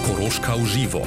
Koroška v živo.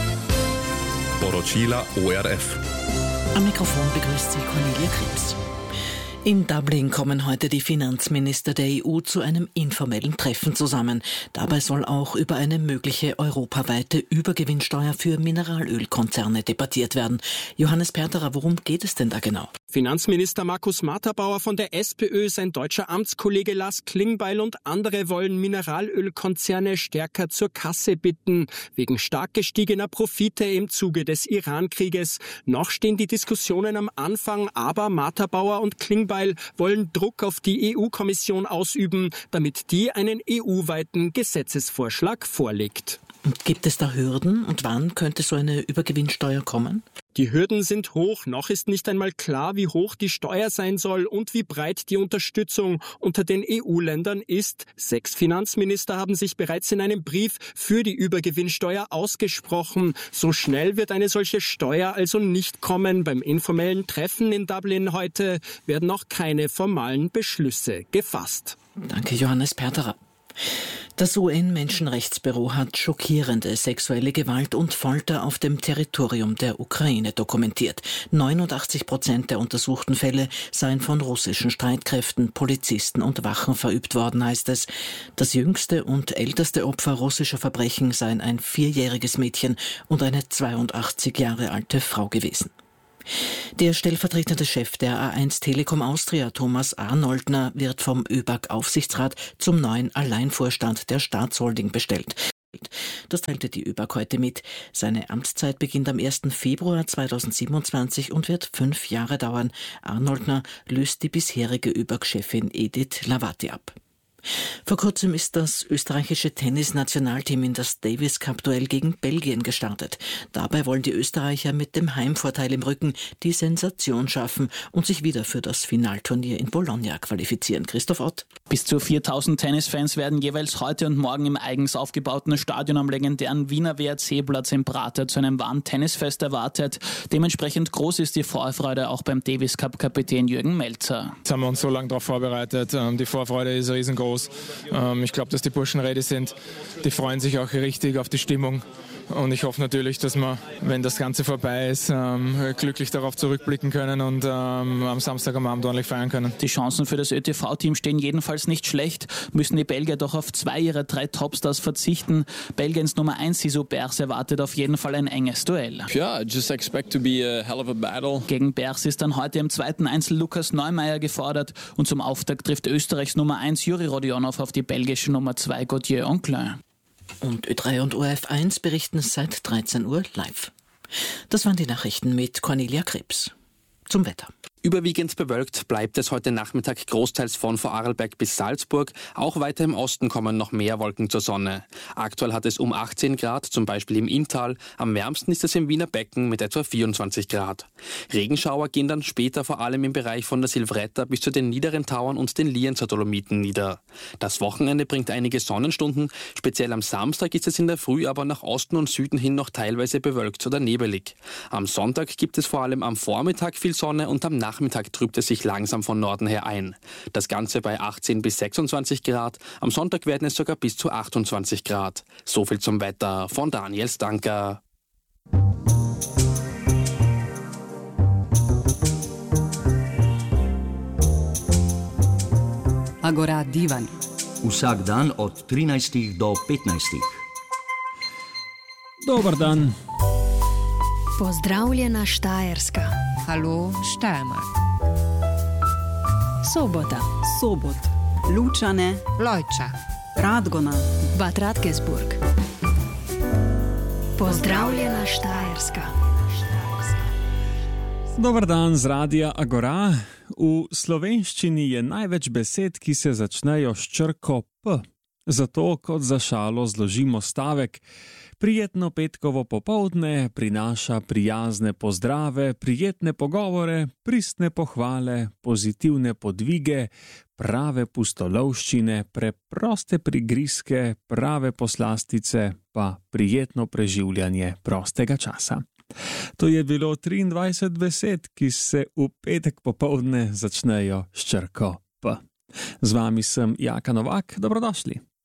Poročila ORF. Am Mikrofon begrüßt Sie Cornelia Krebs. In Dublin kommen heute die Finanzminister der EU zu einem informellen Treffen zusammen. Dabei soll auch über eine mögliche europaweite Übergewinnsteuer für Mineralölkonzerne debattiert werden. Johannes Perterer, worum geht es denn da genau? Finanzminister Markus Matterbauer von der SPÖ, sein deutscher Amtskollege Lars Klingbeil und andere wollen Mineralölkonzerne stärker zur Kasse bitten, wegen stark gestiegener Profite im Zuge des Iran-Krieges. Noch stehen die Diskussionen am Anfang, aber Matterbauer und Klingbeil wollen Druck auf die EU-Kommission ausüben, damit die einen EU-weiten Gesetzesvorschlag vorlegt. Und gibt es da Hürden und wann könnte so eine Übergewinnsteuer kommen? Die Hürden sind hoch, noch ist nicht einmal klar, wie hoch die Steuer sein soll und wie breit die Unterstützung unter den EU-Ländern ist. 6 Finanzminister haben sich bereits in einem Brief für die Übergewinnsteuer ausgesprochen. So schnell wird eine solche Steuer also nicht kommen. Beim informellen Treffen in Dublin heute werden noch keine formalen Beschlüsse gefasst. Danke, Johannes Perterer. Das UN-Menschenrechtsbüro hat schockierende sexuelle Gewalt und Folter auf dem Territorium der Ukraine dokumentiert. 89% der untersuchten Fälle seien von russischen Streitkräften, Polizisten und Wachen verübt worden, heißt es. Das jüngste und älteste Opfer russischer Verbrechen seien ein 4-jähriges Mädchen und eine 82 Jahre alte Frau gewesen. Der stellvertretende Chef der A1 Telekom Austria, Thomas Arnoldner, wird vom ÖBAG-Aufsichtsrat zum neuen Alleinvorstand der Staatsholding bestellt. Das teilte die ÖBAG heute mit. Seine Amtszeit beginnt am 1. Februar 2027 und wird 5 Jahre dauern. Arnoldner löst die bisherige ÖBAG-Chefin Edith Lavati ab. Vor kurzem ist das österreichische Tennis-Nationalteam in das Davis-Cup-Duell gegen Belgien gestartet. Dabei wollen die Österreicher mit dem Heimvorteil im Rücken die Sensation schaffen und sich wieder für das Finalturnier in Bologna qualifizieren. Christoph Ott. Bis zu 4000 Tennisfans werden jeweils heute und morgen im eigens aufgebauten Stadion am legendären Wiener WRC-Platz in Prater zu einem wahren Tennisfest erwartet. Dementsprechend groß ist die Vorfreude auch beim Davis-Cup-Kapitän Jürgen Melzer. Jetzt haben wir uns so lange darauf vorbereitet. Die Vorfreude ist riesengroß. Ich glaube, dass die Burschen ready sind. Die freuen sich auch richtig auf die Stimmung. Und ich hoffe natürlich, dass wir, wenn das Ganze vorbei ist, glücklich darauf zurückblicken können und am Samstag am Abend ordentlich feiern können. Die Chancen für das ÖTV-Team stehen jedenfalls nicht schlecht. Müssen die Belgier doch auf 2 ihrer 3 Topstars verzichten. Belgiens Nummer 1 Sissou Bers erwartet auf jeden Fall ein enges Duell. Yeah, just expect to be a hell of a battle. Gegen Bers ist dann heute im zweiten Einzel Lukas Neumeier gefordert und zum Auftakt trifft Österreichs Nummer 1 Juri Rodionov auf die belgische Nummer 2 Gauthier Onclin. Und Ö3 und ORF1 berichten seit 13 Uhr live. Das waren die Nachrichten mit Cornelia Krebs. Zum Wetter. Überwiegend bewölkt bleibt es heute Nachmittag großteils von Vorarlberg bis Salzburg. Auch weiter im Osten kommen noch mehr Wolken zur Sonne. Aktuell hat es um 18 Grad, zum Beispiel im Inntal. Am wärmsten ist es im Wiener Becken mit etwa 24 Grad. Regenschauer gehen dann später vor allem im Bereich von der Silvretta bis zu den niederen Tauern und den Lienzer Dolomiten nieder. Das Wochenende bringt einige Sonnenstunden. Speziell am Samstag ist es in der Früh aber nach Osten und Süden hin noch teilweise bewölkt oder nebelig. Am Sonntag gibt es vor allem am Vormittag viel Sonne und am Nachmittag trübt es sich langsam von Norden her ein. Das Ganze bei 18 bis 26 Grad. Am Sonntag werden es sogar bis zu 28 Grad. So viel zum Wetter von Daniel Stanker. Agora Divan. Vsak dan od 13 do 15. Dobar dan. Pozdravljena Štajerska. Hallo Steiermark. Sobota. Sobot. Lučane. Lojča. Radgona. Bad Radkersburg. Pozdravljena Štajerska. Dobar dan z Radia Agora. V slovenščini je največ besed, ki se začnejo s črko P. Zato kot za šalo zložimo stavek. Prijetno petkovo popoldne prinaša prijazne pozdrave, prijetne pogovore, pristne pohvale, pozitivne podvige, prave pustolovščine, preproste prigrizke, prave poslastice, pa prijetno preživljanje prostega časa. To je bilo 23 besed, ki se v petek popoldne začnejo s črko P. Z vami sem Jaka Novak, dobrodošli.